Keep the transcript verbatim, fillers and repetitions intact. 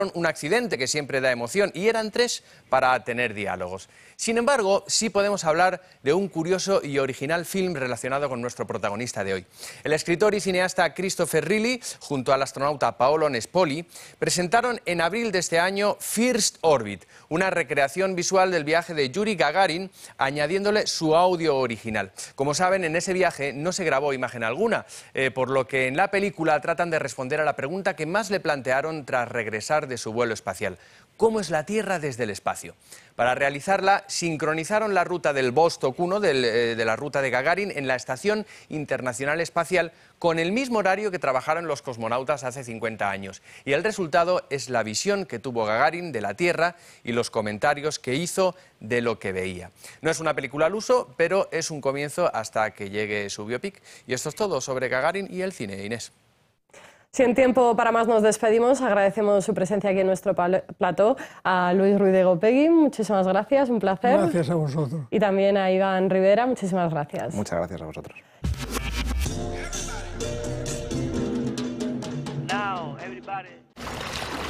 un accidente que siempre da emoción y eran tres para tener diálogos. Sin embargo, sí podemos hablar de un curioso y original film relacionado con nuestro protagonista de hoy. El escritor y cineasta Christopher Reilly, junto al astronauta Paolo Nespoli, presentaron en abril de este año First Orbit, una recreación visual del viaje de Yuri Gagarin, añadiéndole su audio original. Como saben, en ese viaje no se grabó imagen alguna, eh, por lo que en la película tratan de responder a la pregunta que más le plantearon tras regresar de su vuelo espacial: ¿cómo es la Tierra desde el espacio? Para realizarla, sincronizaron la ruta del Vostok uno, del, eh, de la ruta de Gagarin, en la Estación Internacional Espacial, con el mismo horario que trabajaron los cosmonautas hace cincuenta años. Y el resultado es la visión que tuvo Gagarin de la Tierra y los comentarios que hizo de lo que veía. No es una película al uso, pero es un comienzo hasta que llegue su biopic. Y esto es todo sobre Gagarin y el cine, Inés. Sin tiempo para más nos despedimos. Agradecemos su presencia aquí en nuestro plató a Luis Ruiz de Gopegui. Muchísimas gracias, un placer. Gracias a vosotros. Y también a Iván Rivera. Muchísimas gracias. Muchas gracias a vosotros. Now, everybody.